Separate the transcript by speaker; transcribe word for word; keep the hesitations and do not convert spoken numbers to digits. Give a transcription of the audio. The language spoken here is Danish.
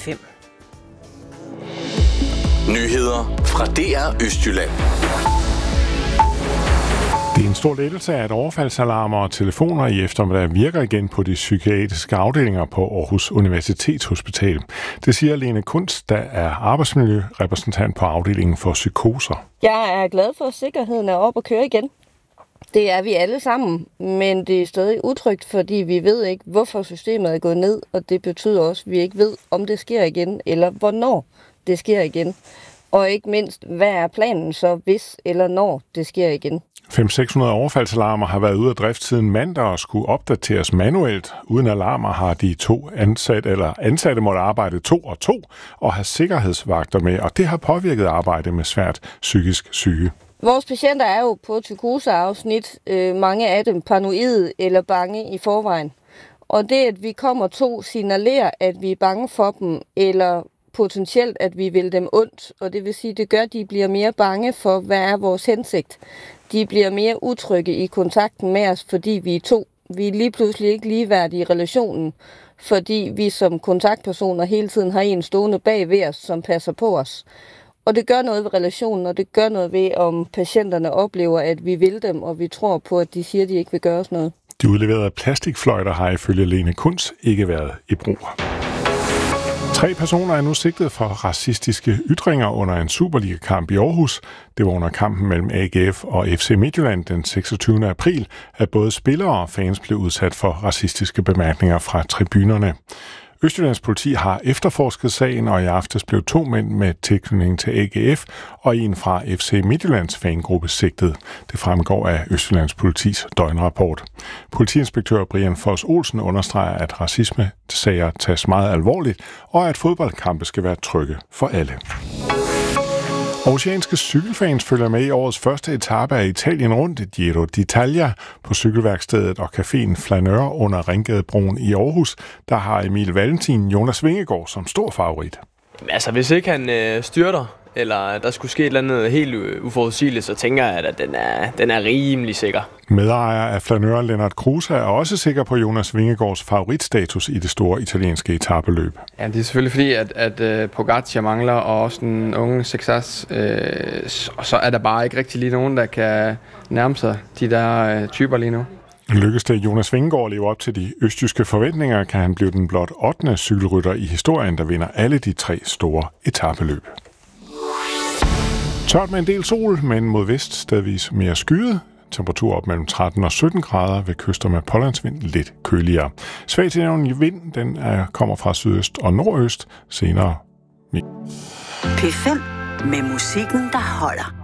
Speaker 1: fem.
Speaker 2: Nyheder fra D R Østjylland.
Speaker 3: Det er en stor lettelse af, at overfaldsalarmer og telefoner i eftermiddag virker igen på de psykiatriske afdelinger på Aarhus Universitetshospital. Det siger Lene Kunst, der er arbejdsmiljørepræsentant på afdelingen for psykoser.
Speaker 4: Jeg er glad for, at sikkerheden er op at køre igen. Det er vi alle sammen, men det er stadig utrygt, fordi vi ved ikke, hvorfor systemet er gået ned, og det betyder også, at vi ikke ved, om det sker igen, eller hvornår det sker igen. Og ikke mindst, hvad er planen så, hvis eller når det sker igen?
Speaker 3: fem til seks hundrede overfaldsalarmer har været ude af drift siden mandag og skulle opdateres manuelt. Uden alarmer har de to ansatte, eller ansatte måtte arbejde to og to og have sikkerhedsvagter med, og det har påvirket arbejdet med svært psykisk syge.
Speaker 4: Vores patienter er jo på psykoseafsnit, øh, mange af dem paranoide eller bange i forvejen. Og det, at vi kommer to, signalerer, at vi er bange for dem, eller potentielt, at vi vil dem ondt. Og det vil sige, det gør, at de bliver mere bange for, hvad er vores hensigt. De bliver mere utrygge i kontakten med os, fordi vi er to. Vi er lige pludselig ikke ligeværdige i relationen, fordi vi som kontaktpersoner hele tiden har en stående bag ved os, som passer på os. Og det gør noget ved relationen, og det gør noget ved, om patienterne oplever, at vi vil dem, og vi tror på, at de siger, at de ikke vil gøre os noget.
Speaker 3: De udleverede plastikfløjter har ifølge Lene Kunst ikke været i brug. Tre personer er nu sigtet for racistiske ytringer under en Superliga-kamp i Aarhus. Det var under kampen mellem A G F og F C Midtjylland den seksogtyvende april, at både spillere og fans blev udsat for racistiske bemærkninger fra tribunerne. Østjyllands politi har efterforsket sagen, og i aftes blev to mænd med tilknytning til A G F og en fra F C Midtjyllands fangruppe sigtet. Det fremgår af Østjyllands politis døgnrapport. Politiinspektør Brian Foss Olsen understreger, at racisme-sager tages meget alvorligt, og at fodboldkampe skal være trygge for alle. Oceanske cykelfans følger med i årets første etape af Italien rundt, Giro d'Italia, på cykelværkstedet og caféen Flaneur under Ringgadebroen i Aarhus. Der har Emil Valentin Jonas Vingegaard som stor favorit.
Speaker 5: Altså, hvis ikke han øh, styrter, eller der skulle ske et eller andet helt uforudsigeligt, så tænker jeg, at den er, den er rimelig sikker.
Speaker 3: Medejer af Flaneur, Lennart Kruse, er også sikker på Jonas Vingegaards favoritstatus i det store italienske etapeløb.
Speaker 6: Ja, det er selvfølgelig fordi, at, at uh, Pogacar mangler, og også den unge Sexas, øh, og så er der bare ikke rigtig lige nogen, der kan nærme sig de der øh, typer lige nu.
Speaker 3: Lykkes det Jonas Vingegaard at leve op til de østjyske forventninger, kan han blive den blot ottende cykelrytter i historien, der vinder alle de tre store etapeløb. Tørt med en del sol, men mod vest stedvis mere skyet. Temperatur op mellem tretten og sytten grader, ved kyster med pålandsvind lidt køligere. Svag til jævn vind, den er, kommer fra sydøst og nordøst senere.
Speaker 1: P fem med musikken, der holder.